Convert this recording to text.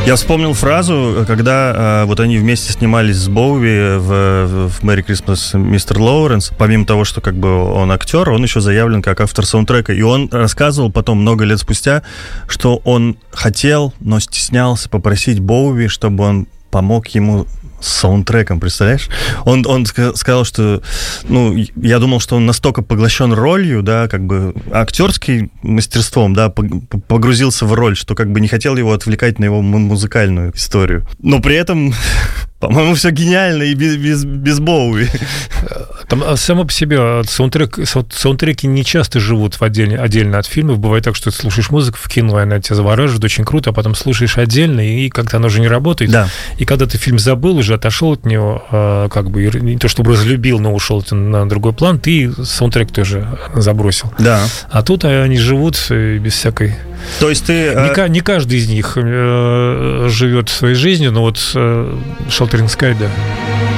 Я вспомнил фразу, когда вот они вместе снимались с Боуи в «Merry Christmas, Mr. Lawrence». Помимо того, что как бы он актер, он еще заявлен как автор саундтрека. И он рассказывал потом, много лет спустя, что он хотел, но стеснялся попросить Боуи, чтобы он помог ему с саундтреком, представляешь? Он сказал, что, я думал, что он настолько поглощен ролью, да, как бы актерским мастерством, да, погрузился в роль, что как бы не хотел его отвлекать на его музыкальную историю. Но при этом, по-моему, все гениально и без Боуи. Там само по себе саундтреки не часто живут отдельно от фильмов. Бывает так, что ты слушаешь музыку в кино, и она тебя завораживает, очень круто, а потом слушаешь отдельно, и как-то оно уже не работает. Да. И когда ты фильм забыл, уже отошел от него, как бы не то чтобы разлюбил, но ушел на другой план, ты саундтрек тоже забросил. Да. А тут они живут без всякой... То есть ты... Не каждый из них живет своей жизнью, но вот Sheltering Sky, да.